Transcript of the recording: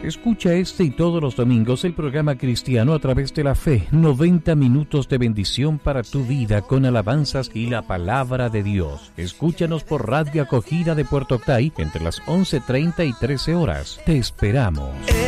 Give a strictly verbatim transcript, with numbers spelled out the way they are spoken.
Escucha este y todos los domingos el programa cristiano a través de la fe. noventa minutos de bendición para tu vida con alabanzas y la palabra de Dios. Escúchanos por Radio Acogida de Puerto Octay entre las once treinta y trece horas. Te esperamos.